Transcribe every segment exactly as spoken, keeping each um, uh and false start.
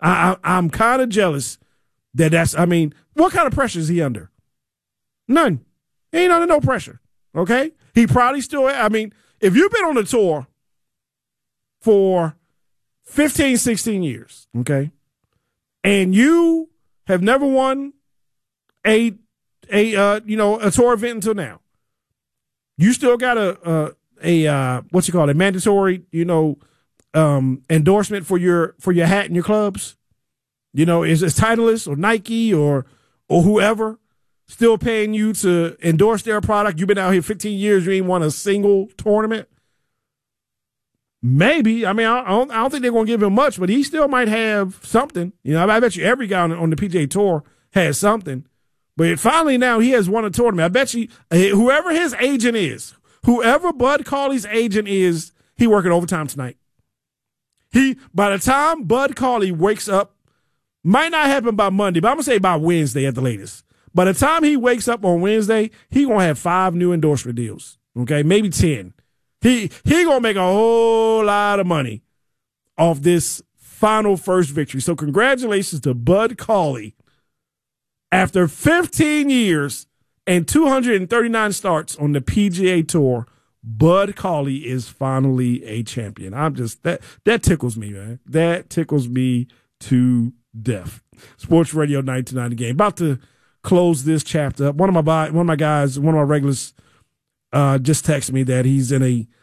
I, I, I'm kind of jealous that that's, I mean, what kind of pressure is he under? None. He ain't under no pressure, okay? He probably still, I mean, if you've been on the tour for fifteen, sixteen years, okay, and you have never won a, a uh, you know, a tour event until now, you still got a, a, a uh, what's it called, a mandatory, you know, um, endorsement for your for your hat and your clubs. You know, is it Titleist or Nike or or whoever still paying you to endorse their product? You've been out here fifteen years, you ain't won a single tournament. Maybe. I mean, I don't, I don't think they're going to give him much, but he still might have something. You know, I bet you every guy on, on the P G A Tour has something. But finally now he has won a tournament. I bet you whoever his agent is, whoever Bud Cauley's agent is, he working overtime tonight. He, by the time Bud Cauley wakes up, might not happen by Monday, but I'm going to say by Wednesday at the latest. By the time he wakes up on Wednesday, he going to have five new endorsement deals, okay, maybe ten. He he going to make a whole lot of money off this final first victory. So congratulations to Bud Cauley. After fifteen years and two hundred thirty-nine starts on the P G A Tour, Bud Cauley is finally a champion. I'm just, that that tickles me, man. That tickles me to death. Sports Radio nineteen ninety Game. About to close this chapter up. One of my one of my guys, one of my regulars, uh, just texted me that he's in a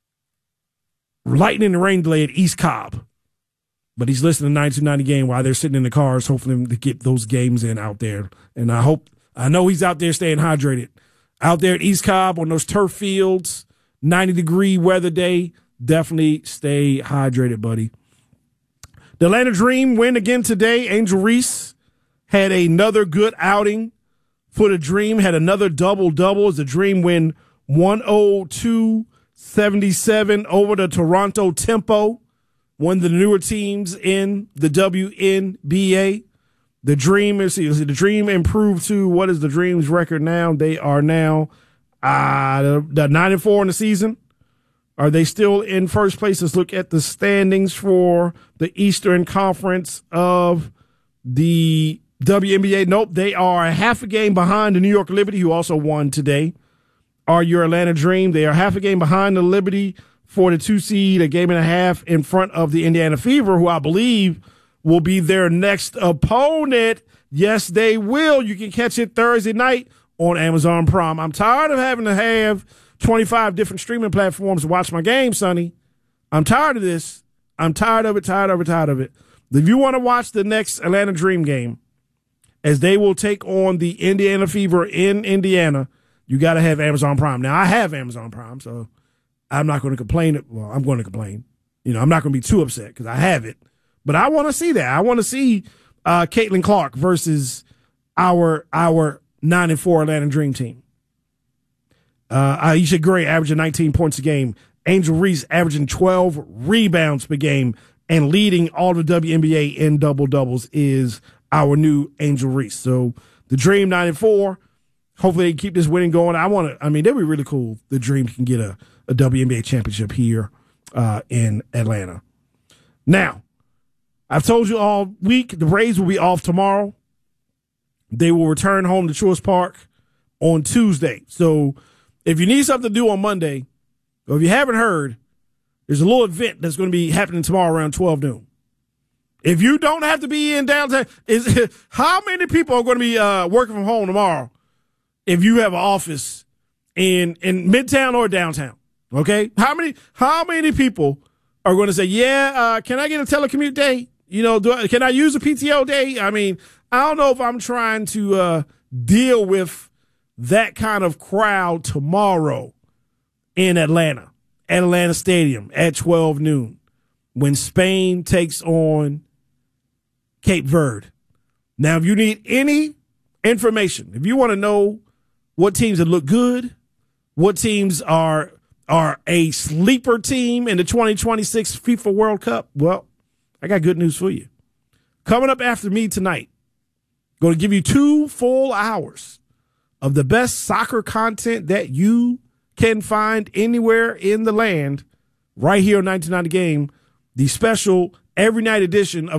lightning and rain delay at East Cobb, but he's listening to nineteen ninety Game while they're sitting in the cars, hoping to get those games in out there. And I hope, I know he's out there staying hydrated. Out there at East Cobb on those turf fields, ninety degree weather day, definitely stay hydrated, buddy. The Atlanta Dream win again today. Angel Reese had another good outing for the Dream, had another double-double as the Dream win one oh two seventy-seven over the Toronto Tempo, one of the newer teams in the W N B A. The Dream is the Dream improved to, what is the Dream's record now? They are now uh, the, the nine and four in the season. Are they still in first place? Let's look at the standings for the Eastern Conference of the W N B A. Nope, they are a half a game behind the New York Liberty, who also won today. Are your Atlanta Dream? They are half a game behind the Liberty for the two seed, a game and a half in front of the Indiana Fever, who I believe will be their next opponent. Yes, they will. You can catch it Thursday night on Amazon Prime. I'm tired of having to have twenty-five different streaming platforms to watch my game, Sonny. I'm tired of this. I'm tired of it, tired of it, tired of it. If you want to watch the next Atlanta Dream game, as they will take on the Indiana Fever in Indiana, you got to have Amazon Prime. Now, I have Amazon Prime, so I'm not going to complain. Well, I'm going to complain. You know, I'm not going to be too upset because I have it. But I want to see that. I want to see uh, Caitlin Clark versus our our nine and four Atlanta Dream team. Uh, Aisha Gray averaging nineteen points a game. Angel Reese averaging twelve rebounds per game. And leading all the W N B A in double-doubles is our new Angel Reese. So the Dream nine and four. Hopefully they keep this winning going. I want to, I mean, that'd be really cool. The Dream can get a, a W N B A championship here uh, in Atlanta. Now, I've told you all week the Braves will be off tomorrow. They will return home to Truist Park on Tuesday. So if you need something to do on Monday, or if you haven't heard, there's a little event that's going to be happening tomorrow around twelve noon. If you don't have to be in downtown, is how many people are going to be uh, working from home tomorrow if you have an office in in Midtown or downtown? Okay, how many how many people are going to say, yeah, uh, can I get a telecommute day? You know, do I, can I use a P T O day? I mean, I don't know if I'm trying to uh, deal with that kind of crowd tomorrow in Atlanta, at Atlanta Stadium at twelve noon, when Spain takes on Cape Verde. Now, if you need any information, if you want to know what teams that look good, what teams are are a sleeper team in the twenty twenty-six FIFA World Cup, well, I got good news for you. Coming up after me tonight, going to give you two full hours of the best soccer content that you can find anywhere in the land right here on nineteen ninety Game, the special every night edition of